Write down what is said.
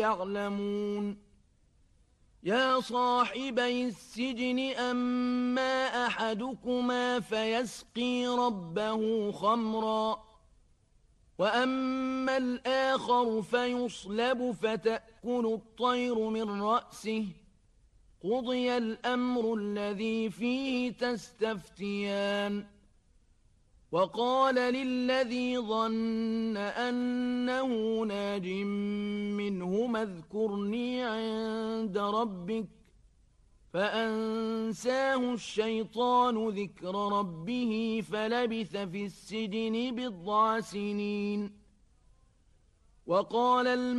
يعلمون يا صاحبي السجن أما أحدكما فيسقي ربه خمرا وأما الآخر فيصلب فتأكل الطير من رأسه قضي الأمر الذي فيه تستفتيان وقال للذي ظن أنه ناج منهما اذكرني عند ربك فأنساه الشيطان ذكر ربه فلبث في السجن 10 سنين وقال